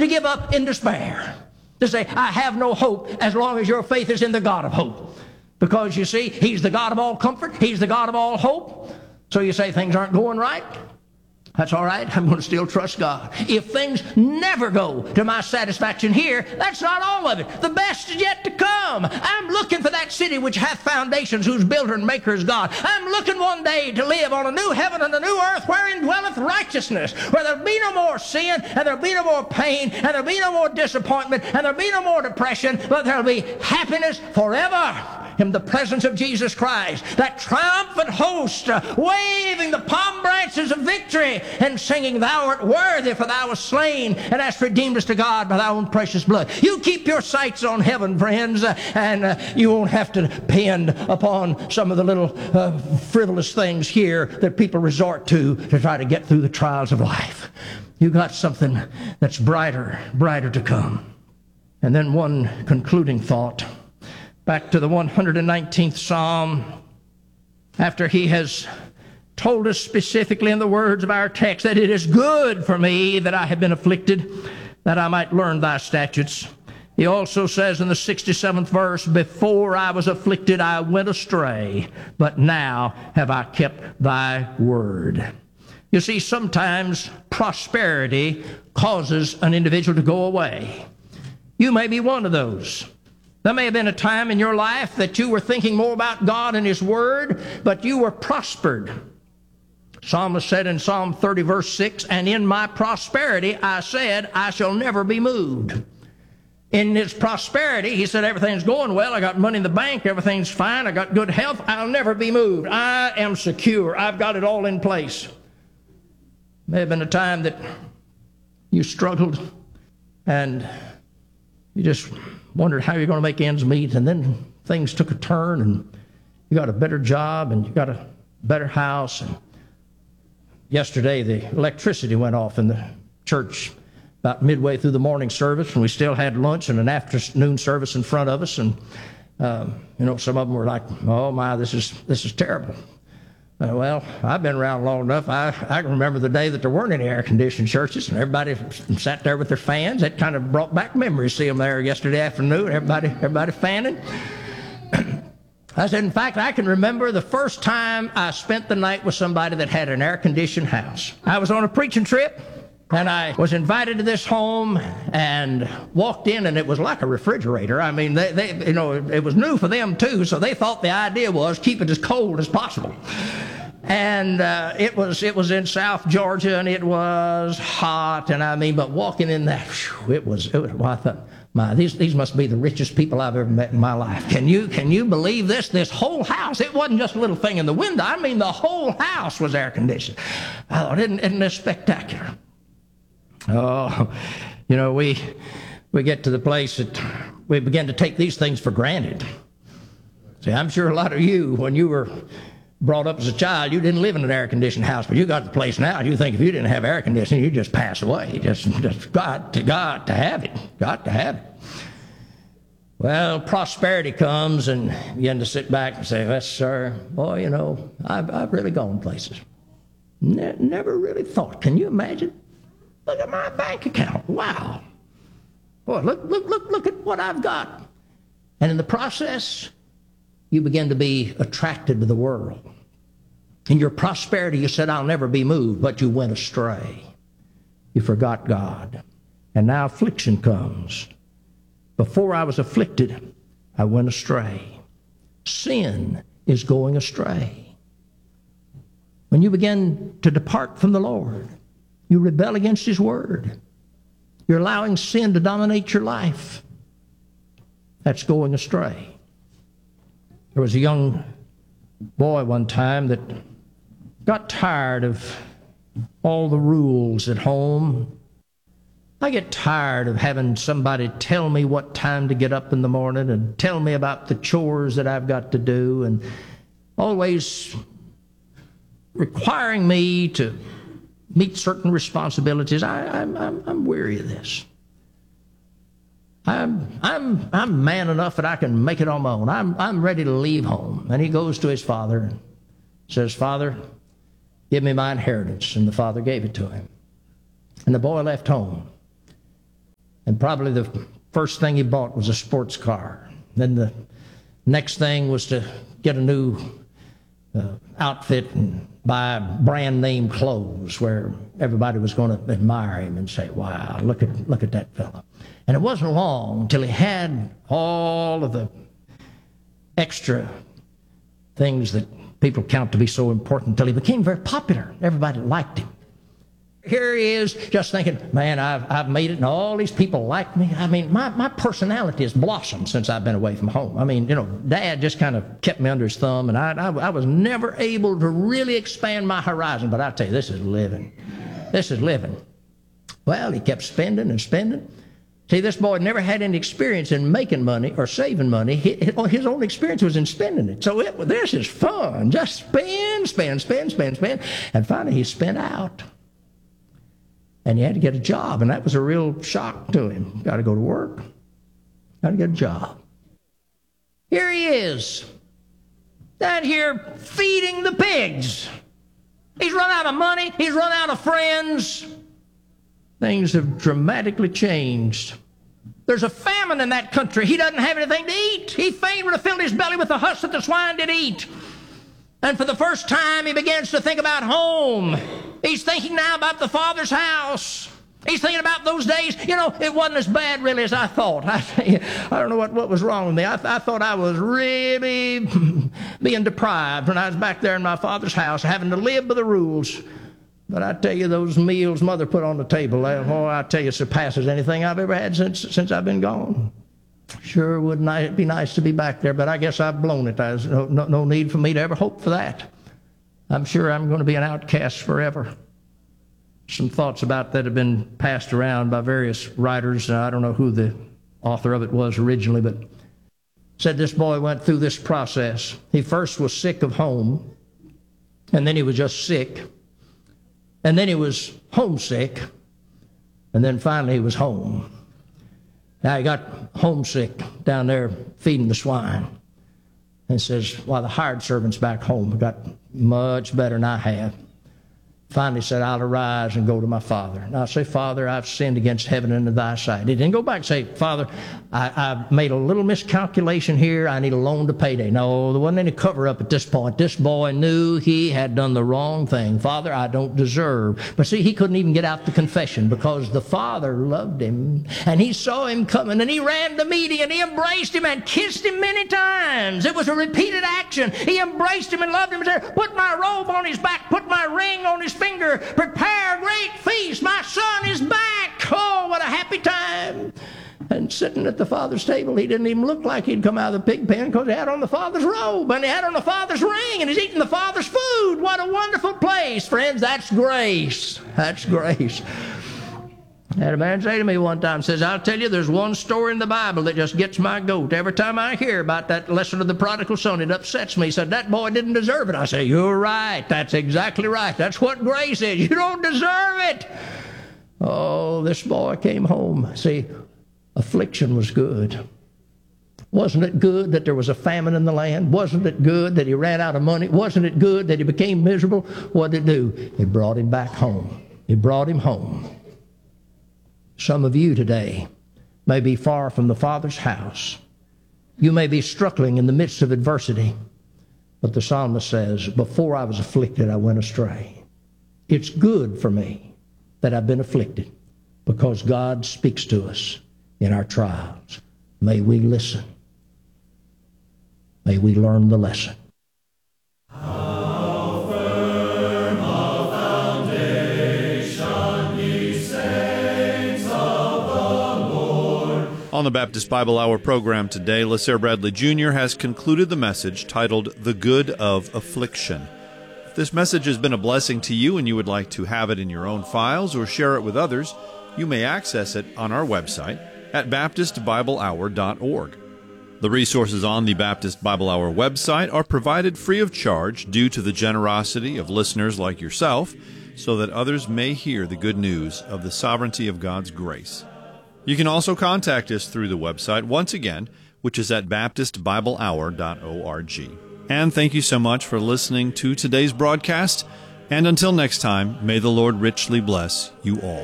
to give up in despair, to say, I have no hope as long as your faith is in the God of hope. Because you see, He's the God of all comfort. He's the God of all hope. So you say things aren't going right. That's all right. I'm going to still trust God. If things never go to my satisfaction here, that's not all of it. The best is yet to come. I'm looking for that city which hath foundations, whose builder and maker is God. I'm looking one day to live on a new heaven and a new earth wherein dwelleth righteousness, where there'll be no more sin, and there'll be no more pain, and there'll be no more disappointment, and there'll be no more depression, but there'll be happiness forever in the presence of Jesus Christ. That triumphant host waving the palm branches of victory and singing, Thou art worthy, for Thou wast slain and hast redeemed us to God by Thy own precious blood. You keep your sights on heaven, friends, and you won't have to depend upon some of the little frivolous things here that people resort to try to get through the trials of life. You got something that's brighter to come. And then one concluding thought. Back to the 119th Psalm, after he has told us specifically in the words of our text that it is good for me that I have been afflicted, that I might learn thy statutes. He also says in the 67th verse, before I was afflicted I went astray, but now have I kept thy word. You see, sometimes prosperity causes an individual to go away. You may be one of those. There may have been a time in your life that you were thinking more about God and His Word, but you were prospered. Psalmist said in Psalm 30, verse 6, and in my prosperity I said, I shall never be moved. In his prosperity, he said, everything's going well. I got money in the bank. Everything's fine. I got good health. I'll never be moved. I am secure. I've got it all in place. May have been a time that you struggled and you just wondered how you're going to make ends meet, and then things took a turn, and you got a better job, and you got a better house. And yesterday, the electricity went off in the church about midway through the morning service, and we still had lunch and an afternoon service in front of us. And some of them were like, "Oh my, this is terrible." Well, I've been around long enough. I can remember the day that there weren't any air-conditioned churches, and everybody sat there with their fans. That kind of brought back memories. See them there yesterday afternoon, everybody fanning. I said, in fact, I can remember the first time I spent the night with somebody that had an air-conditioned house. I was on a preaching trip, and I was invited to this home and walked in, and it was like a refrigerator. I mean, it was new for them too, so they thought the idea was keep it as cold as possible. And it was in South Georgia, and it was hot, and but walking in that, it was. Well, I thought, these must be the richest people I've ever met in my life. Can you believe this? This whole house, it wasn't just a little thing in the window. I mean, the whole house was air conditioned. I thought, isn't this spectacular? Oh, we get to the place that we begin to take these things for granted. See, I'm sure a lot of you, when you were brought up as a child, you didn't live in an air-conditioned house, but you got the place now. You think if you didn't have air conditioning, you'd just pass away. Just got to have it. Got to have it. Well, prosperity comes, and you begin to sit back and say, "Yes, sir. Boy, I've really gone places. Never really thought. Can you imagine? Look at my bank account. Wow. Boy, look at what I've got." And in the process, you begin to be attracted to the world. In your prosperity, you said, "I'll never be moved," but you went astray. You forgot God. And now affliction comes. Before I was afflicted, I went astray. Sin is going astray. When you begin to depart from the Lord, you rebel against His Word. You're allowing sin to dominate your life. That's going astray. There was a young boy one time that got tired of all the rules at home. I get tired of having somebody tell me what time to get up in the morning and tell me about the chores that I've got to do, and always requiring me to meet certain responsibilities. I'm weary of this. I'm man enough that I can make it on my own. I'm ready to leave home. And he goes to his father and says, "Father, give me my inheritance." And the father gave it to him. And the boy left home. And probably the first thing he bought was a sports car. Then the next thing was to get a new outfit and buy brand name clothes where everybody was going to admire him and say, wow, look at that fella. And it wasn't long until he had all of the extra things that people count to be so important until he became very popular. Everybody liked him. Here he is just thinking, man, I've made it and all these people like me. I mean, my personality has blossomed since I've been away from home. I mean, Dad just kind of kept me under his thumb, and I was never able to really expand my horizon. But I tell you, this is living. This is living. Well, he kept spending and spending. See, this boy never had any experience in making money or saving money. His only experience was in spending it. So this is fun. Just spend. And finally, he spent out. And he had to get a job, and that was a real shock to him. Got to go to work. Got to get a job. Here he is, down here feeding the pigs. He's run out of money. He's run out of friends. Things have dramatically changed. There's a famine in that country. He doesn't have anything to eat. He fain would have filled his belly with the husk that the swine did eat. And for the first time, he begins to think about home. He's thinking now about the Father's house. He's thinking about those days. It wasn't as bad really as I thought. I don't know what was wrong with me. I thought I was really being deprived when I was back there in my Father's house, having to live by the rules. But I tell you, those meals Mother put on the table, I tell you, surpasses anything I've ever had since I've been gone. Sure would be nice to be back there, but I guess I've blown it. There's no need for me to ever hope for that. I'm sure I'm going to be an outcast forever. Some thoughts about that have been passed around by various writers. I don't know who the author of it was originally, but said this boy went through this process. He first was sick of home, and then he was just sick, and then he was homesick, and then finally he was home. Now he got homesick down there feeding the swine. And says, while the hired servants back home got much better than I have. Finally said, I'll arise and go to my father. And I'll say, Father, I've sinned against heaven and in thy sight. He didn't go back and say, Father, I've made a little miscalculation here. I need a loan to payday. No, there wasn't any cover-up at this point. This boy knew he had done the wrong thing. Father, I don't deserve. But see, he couldn't even get out the confession because the Father loved him. And he saw him coming, and he ran to meet him, and he embraced him and kissed him many times. It was a repeated action. He embraced him and loved him and said, put my robe on his back, put my ring on his finger, prepare a great feast. My son is back. Oh, what a happy time. And sitting at the Father's table, he didn't even look like he'd come out of the pig pen because he had on the Father's robe and he had on the Father's ring and he's eating the Father's food. What a wonderful place. Friends, that's grace. That's grace. I had a man say to me one time, says, I'll tell you, there's one story in the Bible that just gets my goat. Every time I hear about that lesson of the prodigal son, it upsets me. He said, that boy didn't deserve it. I say, you're right. That's exactly right. That's what grace is. You don't deserve it. Oh, this boy came home. See, affliction was good. Wasn't it good that there was a famine in the land? Wasn't it good that he ran out of money? Wasn't it good that he became miserable? What did it do? It brought him back home. It brought him home. Some of you today may be far from the Father's house. You may be struggling in the midst of adversity. But the psalmist says, before I was afflicted, I went astray. It's good for me that I've been afflicted because God speaks to us in our trials. May we listen. May we learn the lesson. On the Baptist Bible Hour program today, LaSalle Bradley Jr. has concluded the message titled, The Good of Affliction. If this message has been a blessing to you and you would like to have it in your own files or share it with others, you may access it on our website at baptistbiblehour.org. The resources on the Baptist Bible Hour website are provided free of charge due to the generosity of listeners like yourself, so that others may hear the good news of the sovereignty of God's grace. You can also contact us through the website, once again, which is at baptistbiblehour.org. And thank you so much for listening to today's broadcast. And until next time, may the Lord richly bless you all.